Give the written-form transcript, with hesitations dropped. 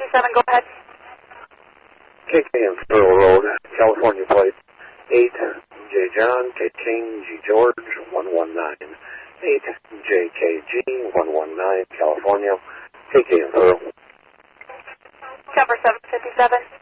757, go ahead. KK and Thurl Road, California plate 8 J John, K King, G George 119. 8 JKG 119, California. KK and Thurl. Number 757.